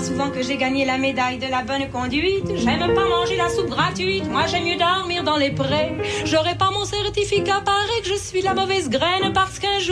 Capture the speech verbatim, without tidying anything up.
souvent que j'ai gagné la médaille de la bonne conduite. J'aime pas manger la soupe gratuite, moi j'aime mieux dormir dans les prés. J'aurais pas mon certificat, paraît que je suis la mauvaise graine parce qu'un jour